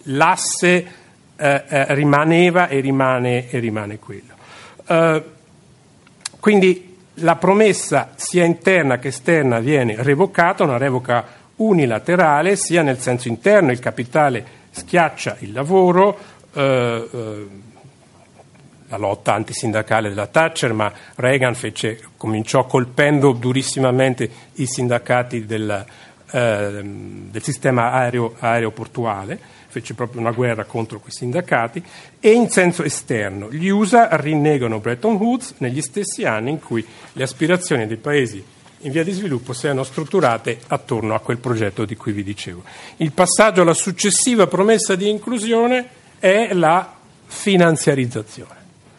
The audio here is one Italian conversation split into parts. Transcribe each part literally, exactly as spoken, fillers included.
l'asse eh, eh, rimaneva e rimane, e rimane quello. Uh, quindi la promessa sia interna che esterna viene revocata, una revoca unilaterale, sia nel senso interno, il capitale schiaccia il lavoro, uh, uh, la lotta antisindacale della Thatcher, ma Reagan fece, cominciò colpendo durissimamente i sindacati del, eh, del sistema aereo, aeroportuale, fece proprio una guerra contro quei sindacati, e in senso esterno gli U S A rinnegano Bretton Woods negli stessi anni in cui le aspirazioni dei paesi in via di sviluppo si erano strutturate attorno a quel progetto di cui vi dicevo. Il passaggio alla successiva promessa di inclusione è la finanziarizzazione.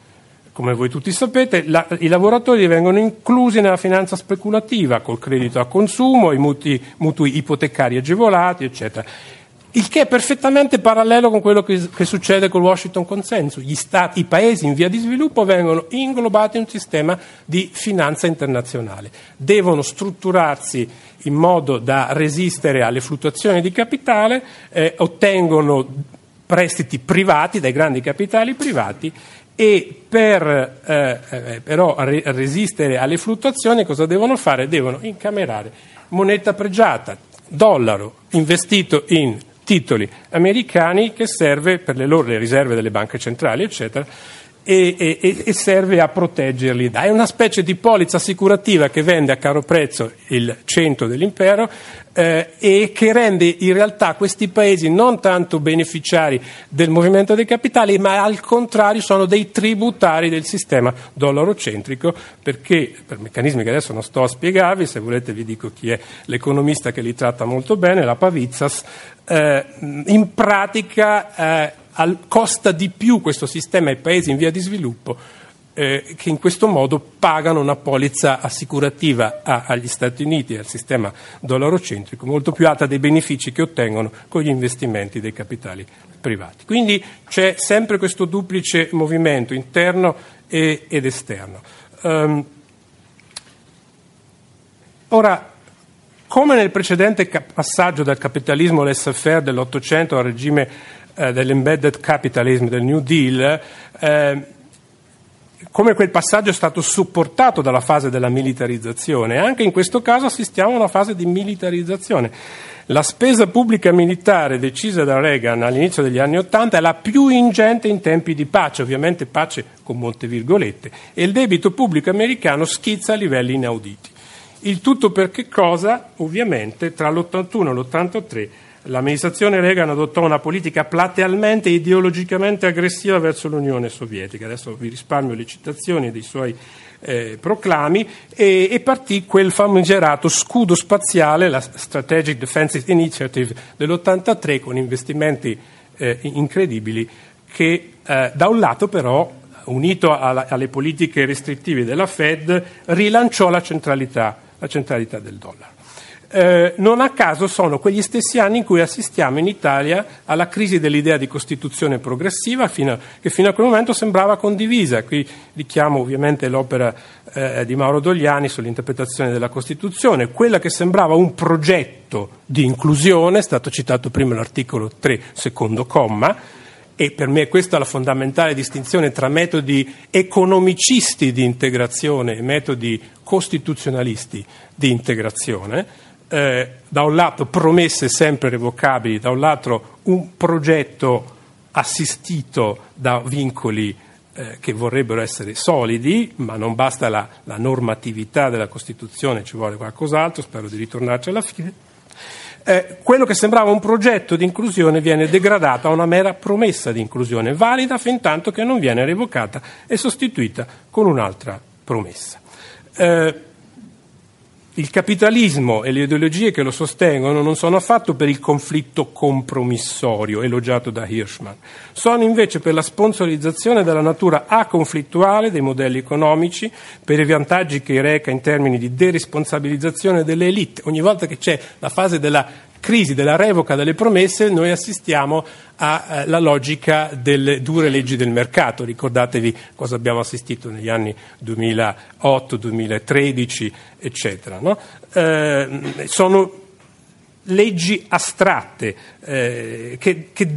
Come voi tutti sapete, la, i lavoratori vengono inclusi nella finanza speculativa col credito a consumo, i mutui, mutui ipotecari agevolati, eccetera. Il che è perfettamente parallelo con quello che, che succede col Washington Consensus. Gli stati, i paesi in via di sviluppo vengono inglobati in un sistema di finanza internazionale. Devono strutturarsi in modo da resistere alle fluttuazioni di capitale, eh, ottengono prestiti privati dai grandi capitali privati, e per eh, eh, però re- resistere alle fluttuazioni cosa devono fare? Devono incamerare moneta pregiata, dollaro investito in titoli americani, che serve per le loro le riserve delle banche centrali, eccetera, e, e, e serve a proteggerli. È una specie di polizza assicurativa che vende a caro prezzo il centro dell'impero, eh, e che rende in realtà questi paesi non tanto beneficiari del movimento dei capitali, ma al contrario sono dei tributari del sistema dollarocentrico, perché per meccanismi che adesso non sto a spiegarvi, se volete vi dico chi è l'economista che li tratta molto bene, la Pavitsas. Eh, in pratica eh, al, costa di più questo sistema ai paesi in via di sviluppo, eh, che in questo modo pagano una polizza assicurativa a, agli Stati Uniti e al sistema dollarocentrico molto più alta dei benefici che ottengono con gli investimenti dei capitali privati. Quindi c'è sempre questo duplice movimento interno e, ed esterno. Um, ora, come nel precedente passaggio dal capitalismo laissez-faire dell'Ottocento al regime eh, dell'embedded capitalism del New Deal, eh, come quel passaggio è stato supportato dalla fase della militarizzazione, anche in questo caso assistiamo a una fase di militarizzazione. La spesa pubblica militare decisa da Reagan all'inizio degli anni Ottanta è la più ingente in tempi di pace, ovviamente pace con molte virgolette, e il debito pubblico americano schizza a livelli inauditi. Il tutto per che cosa? Ovviamente tra l'ottantuno e l'ottantatré l'amministrazione Reagan adottò una politica platealmente e ideologicamente aggressiva verso l'Unione Sovietica. Adesso vi risparmio le citazioni dei suoi eh, proclami, e, e partì quel famigerato scudo spaziale, la Strategic Defensive Initiative dell'ottantatré, con investimenti eh, incredibili che eh, da un lato però, unito alla, alle politiche restrittive della Fed, rilanciò la centralità la centralità del dollaro. Eh, non a caso sono quegli stessi anni in cui assistiamo in Italia alla crisi dell'idea di Costituzione progressiva, fino a, che fino a quel momento sembrava condivisa. Qui richiamo ovviamente l'opera eh, di Mauro Dogliani sull'interpretazione della Costituzione. Quella che sembrava un progetto di inclusione, è stato citato prima l'articolo tre, secondo comma, e per me questa è la fondamentale distinzione tra metodi economicisti di integrazione e metodi costituzionalisti di integrazione. Eh, da un lato promesse sempre revocabili, da un lato un progetto assistito da vincoli eh, che vorrebbero essere solidi, ma non basta la, la normatività della Costituzione, ci vuole qualcos'altro, spero di ritornarci alla fine. Eh, quello che sembrava un progetto di inclusione viene degradato a una mera promessa di inclusione, valida fin tanto che non viene revocata e sostituita con un'altra promessa. Eh, il capitalismo e le ideologie che lo sostengono non sono affatto per il conflitto compromissorio elogiato da Hirschman, sono invece per la sponsorizzazione della natura aconflittuale dei modelli economici, per i vantaggi che reca in termini di deresponsabilizzazione delle elite. Ogni volta che c'è la fase della crisi, della revoca delle promesse, noi assistiamo alla logica delle dure leggi del mercato. Ricordatevi cosa abbiamo assistito negli anni duemilaotto duemilatredici, eccetera, no? Eh, sono leggi astratte eh, che, che